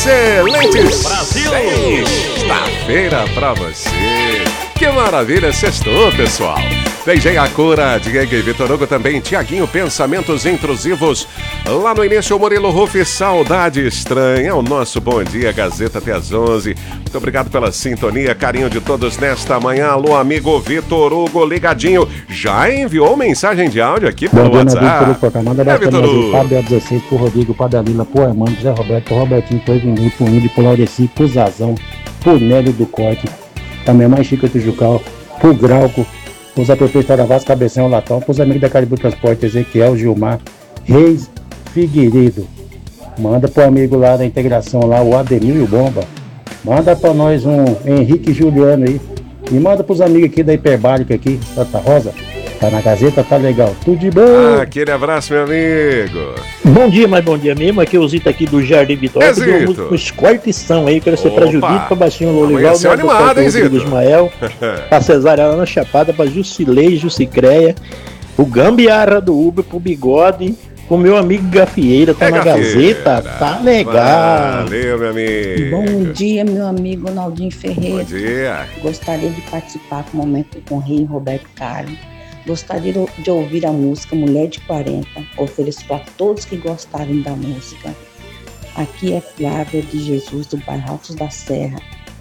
Excelentes Brasil! Sexta-feira pra você. Que maravilha, sextou, pessoal. DJ Acura, Diego e Vitor Hugo também. Tiaguinho, pensamentos intrusivos. Lá no início, o Murilo Rufi, saudade estranha. O nosso bom dia, Gazeta até às 11. Muito obrigado pela sintonia, carinho de todos nesta manhã. Alô, amigo Vitor Hugo, ligadinho. Já enviou mensagem de áudio aqui pelo WhatsApp. Manda Vitor Hugo. Fábio 16, pro Rodrigo, pro Adalila, pro Armando, Zé Roberto, pro Robertinho, pro Evinho, pro Índio, pro Laureci, pro Zazão, pro Nélio do Corte, também mais Chica do Jucal, pro Grauco, pros APP Taravaz, Cabeção, Latão, pros amigos da Caribu Transporte, Ezequiel, Gilmar, Reis, Figueiredo. Manda pro amigo lá da integração lá, o Ademir e o Bomba. Manda pra nós um Henrique Juliano aí. E manda pros amigos aqui da Hiperbárica aqui, Santa Rosa. Tá na Gazeta, tá legal. Tudo de bom. Aquele abraço, meu amigo. Bom dia, mas bom dia mesmo. Aqui é o Zito aqui do Jardim Vitória. Zito. Pediu uma música com Escortição aí. Quero ser pra Judite, pra Baixinho Lolival. Amanheceu animado, hein, Zito? Do Ismael. Pra Cesária lá na Chapada, pra Jusilei, Jusicreia. O Gambiarra do Uber, pro Bigode. O meu amigo Gafieira, tá na Gazeta. Tá legal. Valeu, meu amigo. Bom dia, meu amigo Naldinho Ferreira. Bom dia. Gostaria de participar com o momento com o Rei Roberto Carlos. Gostaria de ouvir a música Mulher de 40. Ofereço para todos que gostarem da música. Aqui é Flávia de Jesus, do bairro Altos da Serra.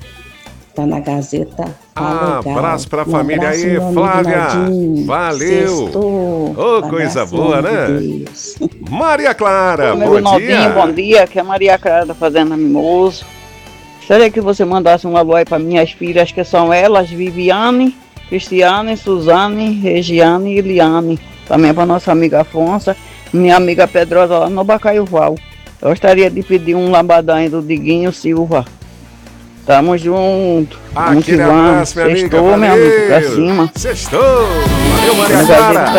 Tá na Gazeta. Tá legal. Abraço pra família aí, Flávia. Valeu. Ô, coisa boa, né? Deus. Maria Clara, Meu bom Naldinho, dia. bom dia, que é a Maria Clara da Fazenda Mimoso. Gostaria que você mandasse um alô aí para minhas filhas, que são elas, Viviane, Cristiane, Suzane, Regiane e Eliane. Também para nossa amiga Afonso, minha amiga Pedrosa lá no Bacaiuval. Eu gostaria de pedir um lambadão do Diguinho Silva. Tamo junto. Aquele abraço, minha amiga. Sextou, meu amigo, pra cima. Sextou. Valeu, Maria Clara.